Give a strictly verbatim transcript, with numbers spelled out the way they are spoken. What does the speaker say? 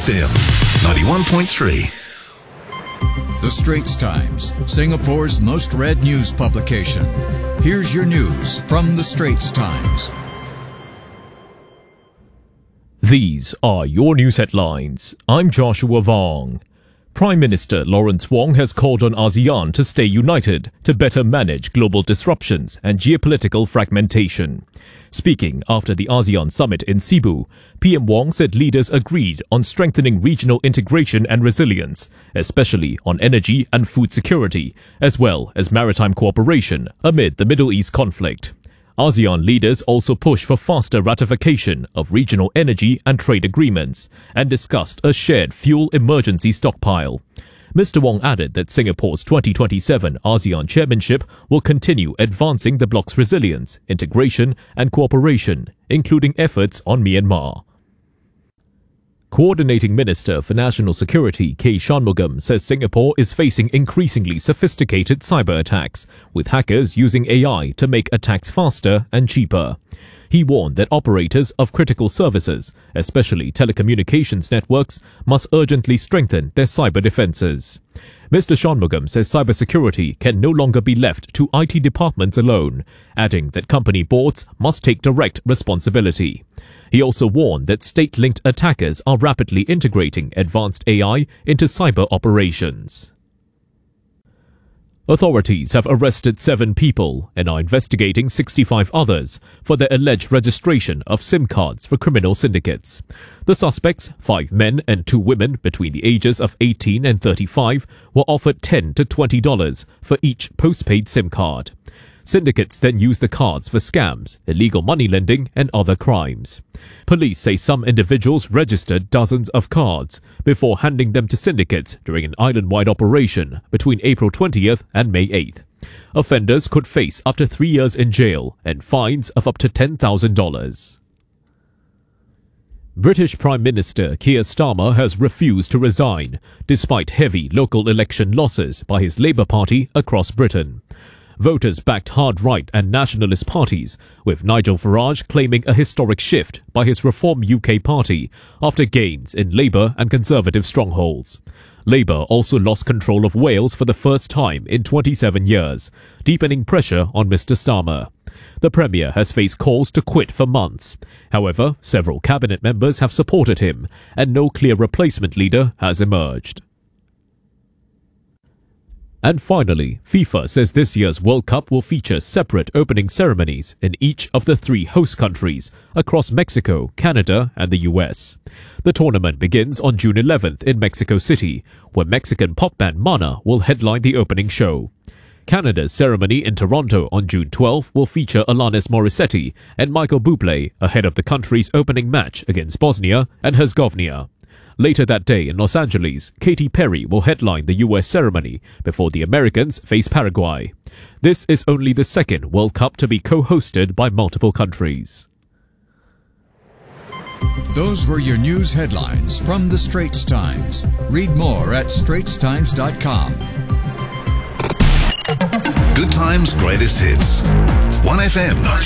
F M ninety-one point three. The Straits Times, Singapore's most read news publication. Here's your news from The Straits Times. These are your news headlines. I'm Joshua Vong. Prime Minister Lawrence Wong has called on ASEAN to stay united to better manage global disruptions and geopolitical fragmentation. Speaking after the ASEAN summit in Cebu, P M Wong said leaders agreed on strengthening regional integration and resilience, especially on energy and food security, as well as maritime cooperation amid the Middle East conflict. ASEAN leaders also pushed for faster ratification of regional energy and trade agreements and discussed a shared fuel emergency stockpile. Mister Wong added that Singapore's twenty twenty-seven ASEAN chairmanship will continue advancing the bloc's resilience, integration and cooperation, including efforts on Myanmar. Coordinating Minister for National Security K. Shanmugam says Singapore is facing increasingly sophisticated cyber attacks, with hackers using A I to make attacks faster and cheaper. He warned that operators of critical services, especially telecommunications networks, must urgently strengthen their cyber defenses. Mister Shanmugam says cybersecurity can no longer be left to I T departments alone, adding that company boards must take direct responsibility. He also warned that state-linked attackers are rapidly integrating advanced A I into cyber operations. Authorities have arrested seven people and are investigating sixty-five others for their alleged registration of SIM cards for criminal syndicates. The suspects, five men and two women between the ages of eighteen and thirty-five, were offered ten to twenty dollars for each postpaid SIM card. Syndicates then use the cards for scams, illegal money lending and other crimes. Police say some individuals registered dozens of cards before handing them to syndicates during an island-wide operation between April twentieth and May eighth. Offenders could face up to three years in jail and fines of up to ten thousand dollars. British Prime Minister Keir Starmer has refused to resign, despite heavy local election losses by his Labour Party across Britain. Voters backed hard-right and nationalist parties, with Nigel Farage claiming a historic shift by his Reform U K party after gains in Labour and Conservative strongholds. Labour also lost control of Wales for the first time in twenty-seven years, deepening pressure on Mister Starmer. The Premier has faced calls to quit for months. However, several cabinet members have supported him, and no clear replacement leader has emerged. And finally, FIFA says this year's World Cup will feature separate opening ceremonies in each of the three host countries across Mexico, Canada and the U S. The tournament begins on June eleventh in Mexico City, where Mexican pop band Mana will headline the opening show. Canada's ceremony in Toronto on June twelfth will feature Alanis Morissette and Michael Bublé ahead of the country's opening match against Bosnia and Herzegovina. Later that day in Los Angeles, Katy Perry will headline the U S ceremony before the Americans face Paraguay. This is only the second World Cup to be co-hosted by multiple countries. Those were your news headlines from The Straits Times. Read more at straits times dot com. Good times, greatest hits. one F M.